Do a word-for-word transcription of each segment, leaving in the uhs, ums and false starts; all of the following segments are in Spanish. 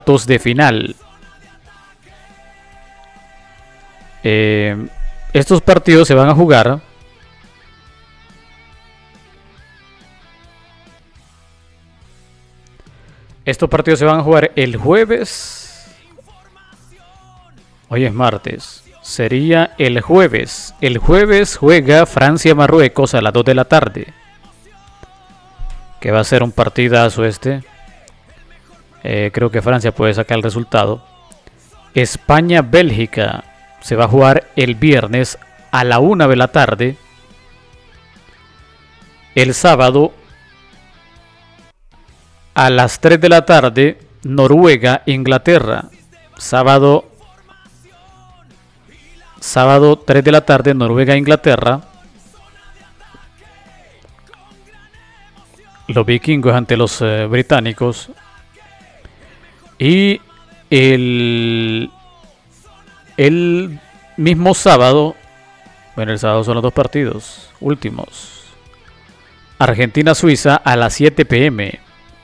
cuartos de final. Eh, estos partidos se van a jugar Estos partidos se van a jugar el jueves. Hoy es martes. Sería el jueves. El jueves juega Francia-Marruecos a las dos de la tarde. Que va a ser un partidazo este. Eh, creo que Francia puede sacar el resultado. España-Bélgica se va a jugar el viernes a la una de la tarde. El sábado a las tres de la tarde, Noruega-Inglaterra. Sábado, sábado tres de la tarde, Noruega-Inglaterra. Los vikingos ante los eh, británicos. Y el, el mismo sábado, bueno, el sábado son los dos partidos últimos. Argentina-Suiza a las siete pe eme.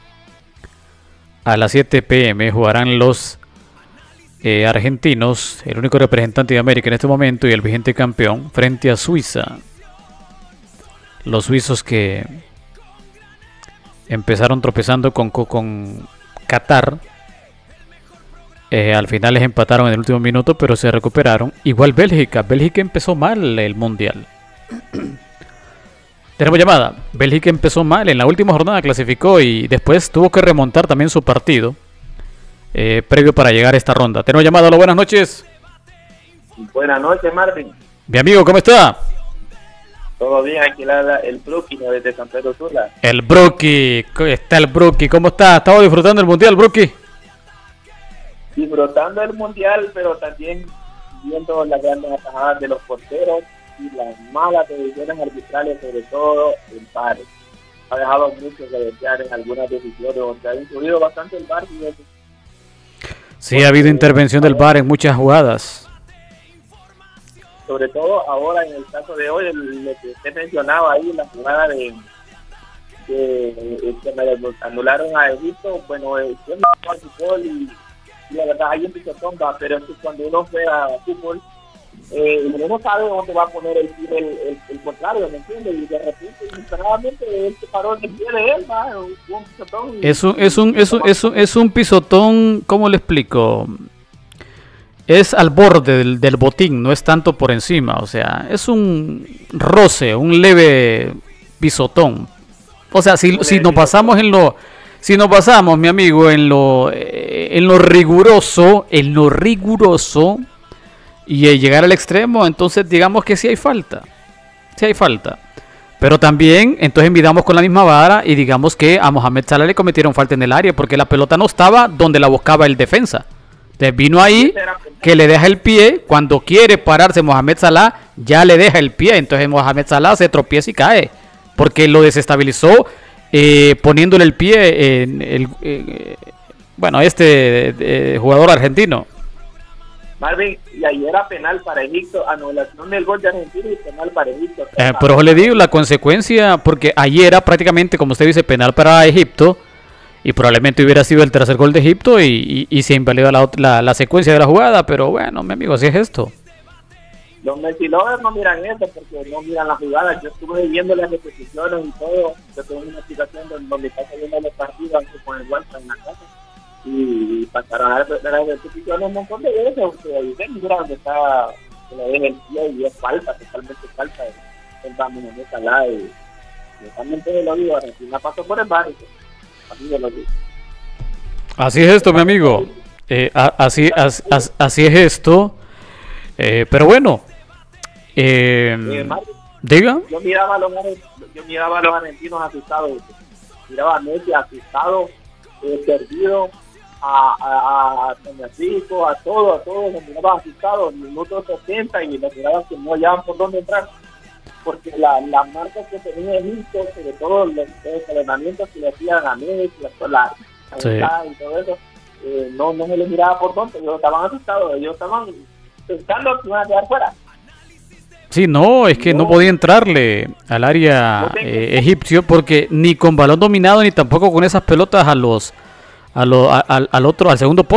A las siete pe eme jugarán los eh, argentinos, el único representante de América en este momento y el vigente campeón, frente a Suiza. Los suizos que empezaron tropezando con, con Qatar. Eh, al final les empataron en el último minuto, pero se recuperaron. Igual Bélgica. Bélgica empezó mal el mundial. Tenemos llamada. Bélgica empezó mal. En la última jornada clasificó y después tuvo que remontar también su partido. Eh, previo para llegar a esta ronda. Tenemos llamada. Hola, buenas noches. Buenas noches, Marvin. Mi amigo, ¿cómo está? Todo bien, aquí la, el Brookie desde San Pedro Sula. El Brookie. Está el Brookie. ¿Cómo está? ¿Estaba disfrutando el mundial, Brookie? Disfrutando el mundial, pero también viendo las grandes atajadas de los porteros y las malas decisiones arbitrales, sobre todo el V A R. Ha dejado mucho que desear en algunas decisiones, donde ha influido bastante el V A R. Y sí, ha habido intervención del V A R en muchas jugadas. Sobre todo ahora en el caso de hoy, el, lo que usted mencionaba ahí, la jugada de que me anularon a Egipto. Bueno, eh, yo no juego al fútbol y y la verdad hay un pisotón, pero es que cuando uno juega fútbol, eh, uno no sabe dónde va a poner el el, el, el contrario, ¿me entiendes? Y de repente, inesperadamente, él se paró en el pie de él, ¿no? Un pisotón. Y, es, un, es, un, es, un, es, un, es un pisotón, ¿cómo le explico? Es al borde del, del botín, no es tanto por encima, o sea, es un roce, un leve pisotón. O sea, si, si nos pasamos en lo... Si nos pasamos, mi amigo, en lo en lo riguroso, en lo riguroso y eh, llegar al extremo, entonces digamos que sí hay falta. Sí hay falta. Pero también, entonces midamos con la misma vara y digamos que a Mohamed Salah le cometieron falta en el área porque la pelota no estaba donde la buscaba el defensa. Entonces vino ahí, que le deja el pie, cuando quiere pararse Mohamed Salah, ya le deja el pie. Entonces Mohamed Salah se tropieza y cae porque lo desestabilizó. Eh, poniéndole el pie en el eh, bueno este eh, jugador argentino. Marvin, y ahí era penal para Egipto, anulación del gol de Argentina y penal para Egipto. Eh, pero eso le digo la consecuencia, porque ayer era prácticamente, como usted dice, penal para Egipto y probablemente hubiera sido el tercer gol de Egipto y, y, y se invalida la, la, la secuencia de la jugada, pero bueno, mi amigo, así es esto. Los Messi lovers no miran eso porque no miran las jugadas. Yo estuve viendo las repeticiones y todo. Yo tengo una aplicación donde, donde está viendo los partidos aunque con el WhatsApp en la casa y pasaron a las repeticiones un montón de veces. O sea, dicen, mira donde está, que le deja el pie y es falta, totalmente falta. El vamos en esa lado y totalmente lo digo. Argentina pasó por el barrio. Así yo lo digo. Así es esto, mi amigo. Eh, a, así, as, as, así es esto. Eh, pero bueno. Eh, eh, Mario, diga. Yo miraba a los, yo miraba a los argentinos asustados, miraba a Messi asustado, eh, perdido, a a a Rico, a todos, a todos los miraba asustados, minutos setenta y los miraba que no hallaban por dónde entrar, porque la, las marcas que tenía Egipto, sobre todo los, los entrenamientos que le hacían a Messi, la, la, sí. la y todo eso, eh, no, no se les miraba por dónde, ellos estaban asustados, ellos estaban pensando que iban a quedar fuera. Sí, no, es que no, no podía entrarle al área eh, egipcio porque ni con balón dominado ni tampoco con esas pelotas a los a lo, a- al, al otro, al segundo